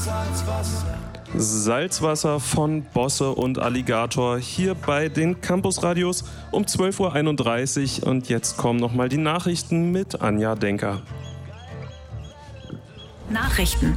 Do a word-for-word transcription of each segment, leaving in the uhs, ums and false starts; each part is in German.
Salzwasser von Bosse und Alligator hier bei den Campusradios um zwölf Uhr einunddreißig und jetzt kommen nochmal die Nachrichten mit Anja Denker. Nachrichten.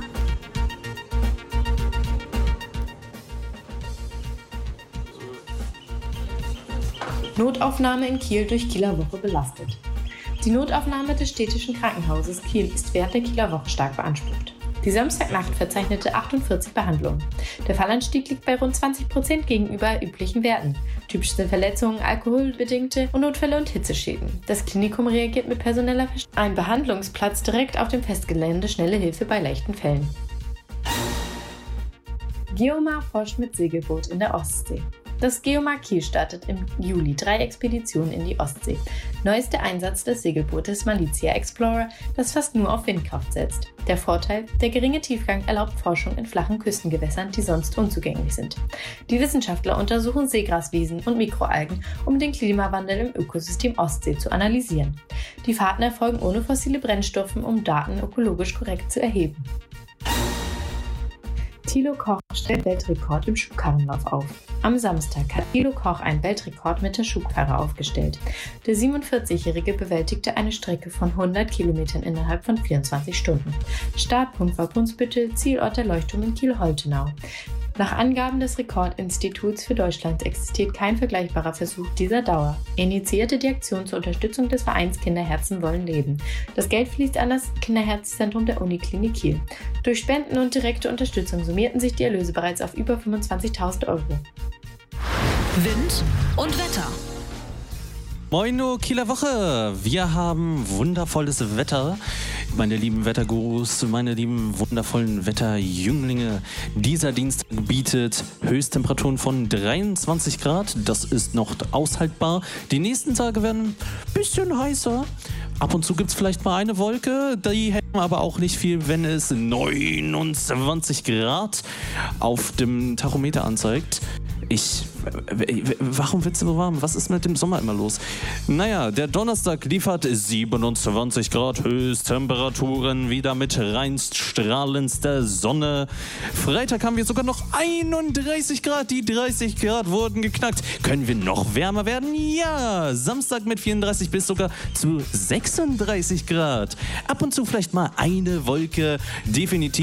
Notaufnahme in Kiel durch Kieler Woche belastet. Die Notaufnahme des städtischen Krankenhauses Kiel ist während der Kieler Woche stark beansprucht. Die Samstagnacht verzeichnete achtundvierzig Behandlungen. Der Fallanstieg liegt bei rund zwanzig Prozent gegenüber üblichen Werten. Typisch sind Verletzungen, alkoholbedingte Unfälle und Hitzeschäden. Das Klinikum reagiert mit personeller Verstärkung. Ein Behandlungsplatz direkt auf dem Festgelände, schnelle Hilfe bei leichten Fällen. Geomar forscht mit Segelboot in der Ostsee. Das Geomar Kiel startet im Juli drei Expeditionen in die Ostsee. Neuester Einsatz des Segelbootes Malizia Explorer, das fast nur auf Windkraft setzt. Der Vorteil: der geringe Tiefgang erlaubt Forschung in flachen Küstengewässern, die sonst unzugänglich sind. Die Wissenschaftler untersuchen Seegraswiesen und Mikroalgen, um den Klimawandel im Ökosystem Ostsee zu analysieren. Die Fahrten erfolgen ohne fossile Brennstoffe, um Daten ökologisch korrekt zu erheben. Thilo Koch stellt Weltrekord im Schubkarrenlauf auf. Am Samstag hat Thilo Koch einen Weltrekord mit der Schubkarre aufgestellt. Der siebenundvierzigjährige bewältigte eine Strecke von hundert Kilometern innerhalb von vierundzwanzig Stunden. Startpunkt war Brunsbüttel, Zielort der Leuchtturm in Kiel-Holtenau. Nach Angaben des Rekordinstituts für Deutschland existiert kein vergleichbarer Versuch dieser Dauer. Er initiierte die Aktion zur Unterstützung des Vereins Kinderherzen wollen leben. Das Geld fließt an das Kinderherzzentrum der Uniklinik Kiel. Durch Spenden und direkte Unterstützung summierten sich die Erlöse bereits auf über fünfundzwanzigtausend Euro. Wind und Wetter. Moin, Kieler Woche. Wir haben wundervolles Wetter. Meine lieben Wettergurus, meine lieben wundervollen Wetterjünglinge. Dieser Dienstag bietet Höchsttemperaturen von dreiundzwanzig Grad. Das ist noch aushaltbar. Die nächsten Tage werden ein bisschen heißer. Ab und zu gibt es vielleicht mal eine Wolke. Die hätten aber auch nicht viel, wenn es neunundzwanzig Grad auf dem Tachometer anzeigt. Ich... Warum wird's so warm? Was ist mit dem Sommer immer los? Naja, der Donnerstag liefert siebenundzwanzig Grad Höchsttemperaturen, wieder mit reinst strahlendster Sonne. Freitag haben wir sogar noch einunddreißig Grad, die dreißig Grad wurden geknackt. Können wir noch wärmer werden? Ja! Samstag mit vierunddreißig bis sogar zu sechsunddreißig Grad. Ab und zu vielleicht mal eine Wolke, definitiv.